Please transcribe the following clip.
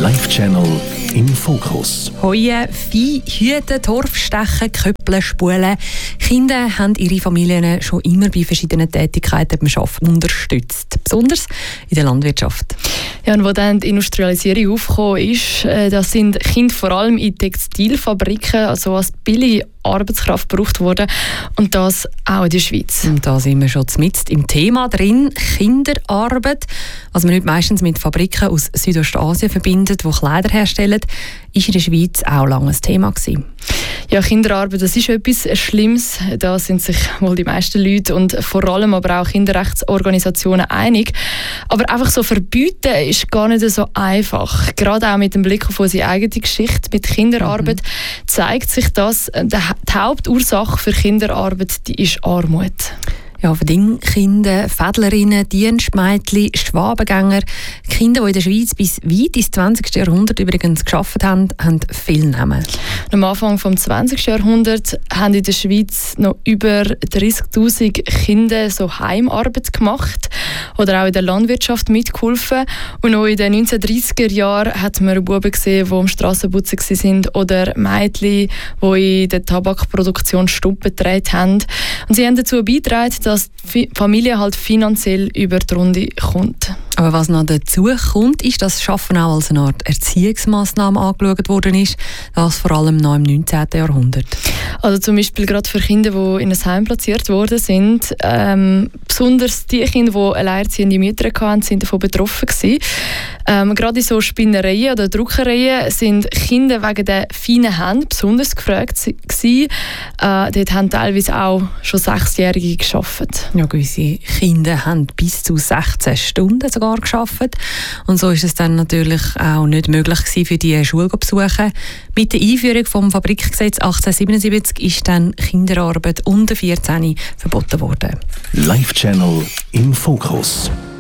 Live-Channel im Fokus. Heuen, Vieh, Hüten, Torf stechen, Köppeln, Spulen. Kinder haben ihre Familien schon immer bei verschiedenen Tätigkeiten beim Arbeiten unterstützt. Besonders in der Landwirtschaft. Ja, und wo dann die Industrialisierung aufgekommen ist, da sind Kinder vor allem in Textilfabriken also als billige Arbeitskraft gebraucht worden. Und das auch in der Schweiz. Und da sind wir schon mitten im Thema drin. Kinderarbeit, was man heute meistens mit Fabriken aus Südostasien verbindet, die Kleider herstellen, ist in der Schweiz auch lange ein Thema gewesen. Ja, Kinderarbeit, das ist etwas Schlimmes. Da sind sich wohl die meisten Leute und vor allem aber auch Kinderrechtsorganisationen einig. Aber einfach so verbieten ist gar nicht so einfach. Gerade auch mit dem Blick auf unsere eigene Geschichte mit Kinderarbeit zeigt sich das. Die Hauptursache für Kinderarbeit, die ist Armut. Ja, Verdingkinder, Fädlerinnen, Dienstmädchen, Schwabengänger, Kinder, die in der Schweiz bis weit ins 20. Jahrhundert übrigens gearbeitet haben, haben viel Namen. Am Anfang des 20. Jahrhunderts haben in der Schweiz noch über 30'000 Kinder so Heimarbeit gemacht oder auch in der Landwirtschaft mitgeholfen. Und auch in den 1930er Jahren hat man Buben gesehen, die am Strassenputzen waren oder Mädchen, die in der Tabakproduktion Stuppen gedreht haben. Und sie haben dazu beigetragen, dass die Familie halt finanziell über die Runde kommt. Aber was noch dazu kommt, ist, dass das Arbeiten auch als eine Art Erziehungsmaßnahme angeschaut worden ist, das vor allem noch im 19. Jahrhundert. Also zum Beispiel gerade für Kinder, die in ein Heim platziert worden sind, besonders die Kinder, die alleinerziehende Mütter hatten, sind davon betroffen gewesen. Gerade in so Spinnereien oder Druckereien sind Kinder wegen der feinen Hände besonders gefragt gewesen. Dort haben teilweise auch schon 6-Jährige gearbeitet. Ja, gewisse Kinder haben bis zu 16 Stunden sogar gearbeitet. Und so ist es dann natürlich auch nicht möglich gewesen, für die Schule zu besuchen. Mit der Einführung des Fabrikgesetzes 1877 ist dann Kinderarbeit unter 14 verboten worden. Live-Channel im Fokus.